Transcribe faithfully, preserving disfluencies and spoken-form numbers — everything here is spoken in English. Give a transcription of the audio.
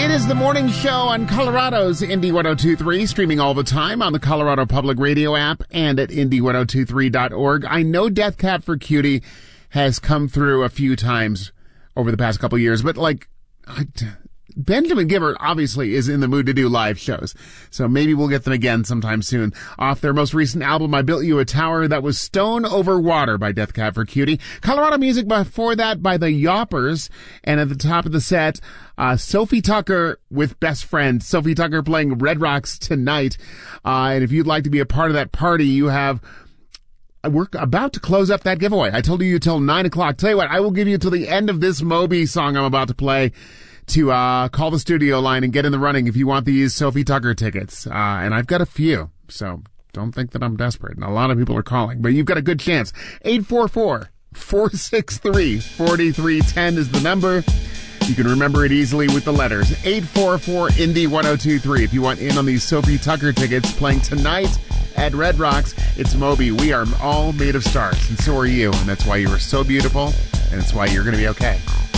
It is the morning show on Colorado's Indy ten twenty-three, streaming all the time on the Colorado Public Radio app and at Indy ten twenty-three dot org. I know Death Cab for Cutie has come through a few times over the past couple of years, but like, I, Benjamin Gibbard obviously is in the mood to do live shows, so maybe we'll get them again sometime soon. Off their most recent album, I Built You a Tower, that was Stone Over Water by Death Cab for Cutie. Colorado music before that by the Yoppers, and at the top of the set, uh, Sophie Tucker with Best Friend. Sophie Tucker playing Red Rocks tonight, uh, and if you'd like to be a part of that party, you have... We're about to close up that giveaway. I told you till nine o'clock. Tell you what, I will give you till the end of this Moby song I'm about to play to uh call the studio line and get in the running if you want these Sophie Tucker tickets. Uh and I've got a few, so don't think that I'm desperate. And a lot of people are calling, but you've got a good chance. eight four four, four six three, four three one zero is the number. You can remember it easily with the letters. eight four four Indy ten twenty-three if you want in on these Sophie Tucker tickets playing tonight at Red Rocks. It's Moby. We are all made of stars, and so are you. And that's why you are so beautiful, and it's why you're going to be okay.